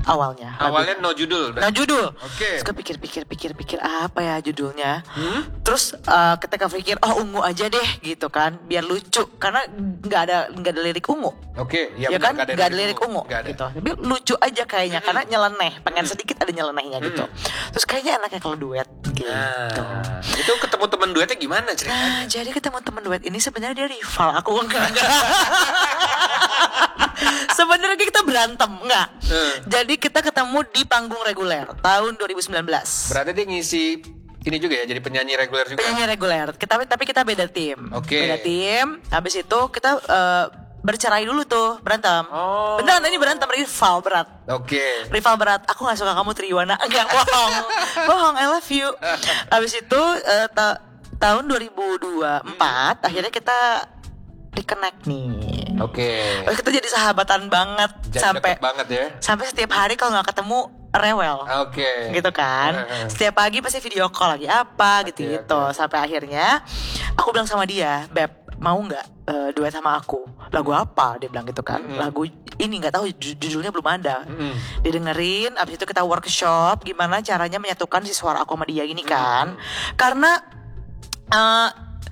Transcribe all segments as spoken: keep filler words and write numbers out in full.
awalnya. Awalnya lagu. no judul. No judul. Oke. Okay. Terus pikir-pikir-pikir-pikir apa ya judulnya. Hmm? Terus uh, ketika pikir, oh ungu aja deh gitu kan, biar lucu karena nggak ada nggak ada lirik ungu. Oke. Ya, ya kan nggak ada, ada lirik ungu, ungu ada. gitu. Tapi lucu aja kayaknya hmm. karena nyeleneh, pengen hmm. sedikit ada nyelenehnya hmm. gitu. Terus kayaknya enaknya kalau duet gitu. Nah, itu ketemu teman duetnya gimana ceritanya? Nah, jadi ketemu teman duet ini sebenarnya dia rival aku enggak. Sebenarnya kita berantem enggak. Hmm. Jadi kita ketemu di panggung reguler tahun dua ribu sembilan belas. Berarti dia ngisi ini juga ya, jadi penyanyi reguler juga. Penyanyi reguler. Kita tapi kita beda tim. Oke. Okay. Beda tim. Habis itu kita uh, bercerai dulu tuh, berantem. Oh. Beneran ini berantem rival berat. Oke. Okay. Rival berat. Aku enggak suka kamu Triwana. Enggak, bohong. Bohong, I love you. Habis itu uh, ta- tahun dua ribu dua puluh empat hmm. akhirnya kita reconnect nih. Oke. Okay. Kita jadi sahabatan banget. Jadi sampai banget ya. Sampai setiap hari kalau nggak ketemu rewel. Oke. Okay. Gitu kan. Setiap pagi pasti video call lagi apa gitu okay, gitu. Okay. Sampai akhirnya aku bilang sama dia, Beb, mau nggak uh, duet sama aku? Lagu apa? Dia bilang gitu kan. Mm-hmm. Lagu ini nggak tahu judulnya belum ada. Mm-hmm. Didengerin. Abis itu kita workshop gimana caranya menyatukan si suara aku sama dia ini kan. Mm-hmm. Karena uh,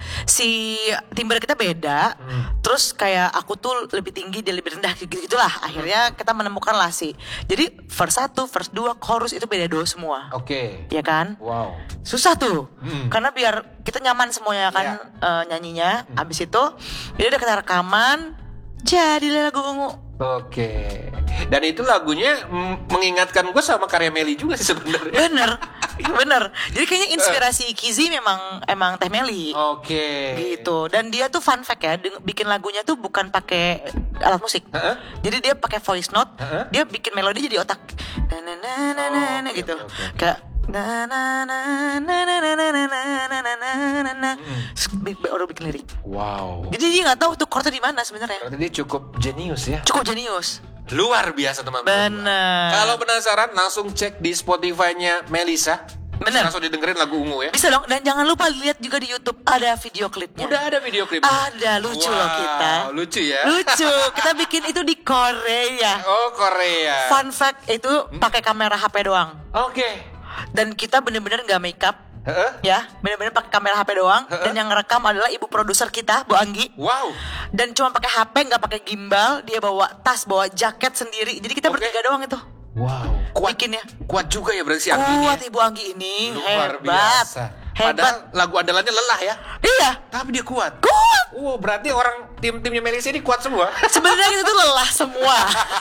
si timbre kita beda, hmm. terus kayak aku tuh lebih tinggi dia lebih rendah gitu gitulah. Akhirnya kita menemukan lah sih. Jadi verse satu, verse dua, chorus itu beda dua semua. Oke. Okay. Ya kan? Wow. Susah tuh, hmm. karena biar kita nyaman semuanya kan yeah. uh, nyanyinya. Hmm. Abis itu, jadi udah kita rekaman, jadilah lagu Ungu. Oke. Dan itu lagunya m- mengingatkan gue sama karya Meli juga sih sebenarnya. Bener, bener. Jadi kayaknya inspirasi Kizi memang emang Teh Meli. Oke. Gitu. Dan dia tuh fun fact ya, bikin lagunya tuh bukan pakai alat musik. Uh-huh. Jadi dia pakai voice note. Uh-huh. Dia bikin melodi jadi otak. Na na na na na na gitu. Okay, okay. Kayak na na na na na na na na na na na. Baru bikin lirik. Wow. Jadi dia nggak tahu tuh chordnya di mana sebenarnya. Berarti dia cukup jenius ya. Cukup jenius. Luar biasa teman-teman. Bener. Kalau penasaran langsung cek di Spotify-nya Melisa. Bener. Langsung didengerin lagu Ungu ya. Bisa dong. Dan jangan lupa lihat juga di YouTube ada video klipnya. Udah ada video klipnya. Ada, lucu wow, loh kita. Lucu ya. Lucu. Kita bikin itu di Korea. Oh Korea. Fun fact itu hmm? pakai kamera H P doang. Oke. Okay. Dan kita bener-bener nggak make up. Uh-uh. Ya, benar-benar pakai kamera H P doang. Uh-uh. Dan yang ngerekam adalah ibu produser kita, Bu Anggi. Wow. Dan cuma pakai H P, nggak pakai gimbal. Dia bawa tas, bawa jaket sendiri. Jadi kita okay. bertiga doang itu. Wow. Kuat bikinnya. Kuat juga ya berarti si Anggi ini. Kuat Ibu Anggi ini. Luar hebat. biasa. Hebat. Padahal lagu andalannya lelah ya. Iya. Tapi dia kuat. Kuat. Wow, berarti orang tim-timnya Melisa ini kuat semua. Sebenarnya kita tuh lelah semua.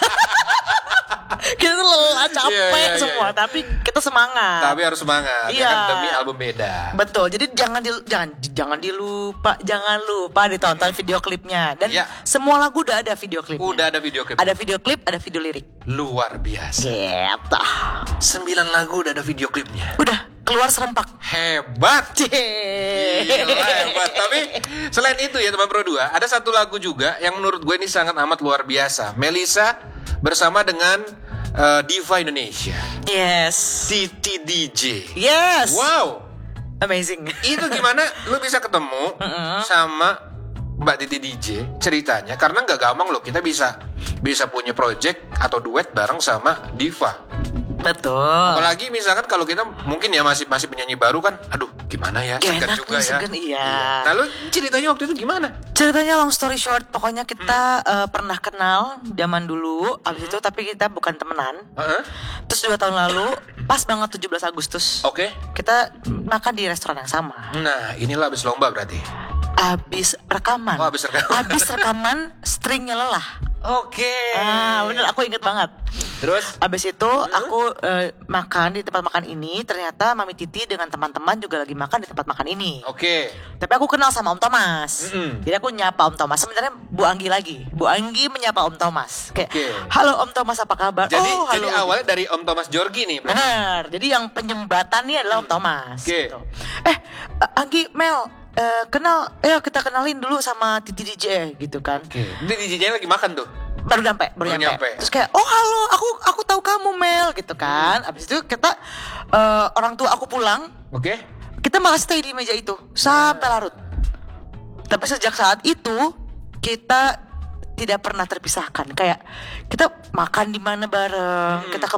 Kita tuh lelah, capek yeah, yeah, semua, yeah. Tapi kita semangat. Tapi harus semangat, iya. Ya kan demi album beda. Betul. Jadi jangan di, jangan jangan dilupa, jangan lupa ditonton video klipnya. Dan yeah. semua lagu udah ada video klipnya. Udah ada video klip. Ada video klip, ada video lirik. Luar biasa. Gitu. Sembilan lagu udah ada video klipnya. Udah keluar serempak. Hebat. Gila, hebat. Tapi selain itu ya teman Pro dua, ada satu lagu juga yang menurut gue ini sangat amat luar biasa. Melisa bersama dengan uh, Diva Indonesia. Yes. Titi D J. Yes. Wow. Amazing. Itu gimana lu bisa ketemu uh-uh. sama Mbak Titi D J ceritanya? Karena nggak gampang loh kita bisa bisa punya project atau duet bareng sama Diva. Betul. Apalagi misalkan kalau kita mungkin ya masih masih penyanyi baru kan, aduh gimana ya, segan juga ya. Segan, iya. Nah lu ceritanya waktu itu gimana? Ceritanya long story short, pokoknya kita hmm. uh, pernah kenal zaman dulu, abis hmm. itu tapi kita bukan temenan. Uh-huh. Terus dua tahun lalu, pas banget tujuh belas Agustus. Oke. Okay. Kita makan di restoran yang sama. Nah inilah abis lomba berarti. Abis rekaman. Oh abis rekaman. Abis rekaman, stringnya lelah. Oke. Okay. Ah, bener, aku inget banget. Terus? Abis itu aku uh, makan di tempat makan ini. Ternyata Mami Titi dengan teman-teman juga lagi makan di tempat makan ini. Oke. Okay. Tapi aku kenal sama Om Thomas. Mm-mm. Jadi aku nyapa Om Thomas. Sebenarnya Bu Anggi lagi. Bu Anggi menyapa Om Thomas. Kayak, okay. halo Om Thomas, apa kabar? Jadi, oh, jadi awalnya dari Om Thomas Jorgi nih. Benar. Jadi yang penyembatan nih adalah Om Thomas. Oke. Okay. Gitu. Eh, uh, Anggi, Mel. Uh, kenal, eh kita kenalin dulu sama Titi D J gitu kan. Oke. Okay. D J-nya lagi makan tuh. Baru nyampe, baru, baru nyampe. nyampe. Terus kayak, oh halo, aku aku tahu kamu Mel gitu kan. Hmm. Abis itu kita uh, orang tua aku pulang. Oke. Okay. Kita malah stay di meja itu sampai larut. Tapi sejak saat itu kita tidak pernah terpisahkan. Kayak kita makan di mana bareng, hmm. kita ke